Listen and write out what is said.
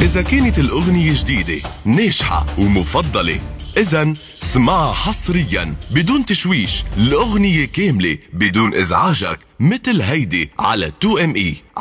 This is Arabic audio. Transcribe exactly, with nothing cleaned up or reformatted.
إذا كانت الأغنية جديدة ناجحة ومفضلة، إذن اسمعها حصريا بدون تشويش، الأغنية كاملة بدون إزعاجك، مثل هيدي على تو ام اي.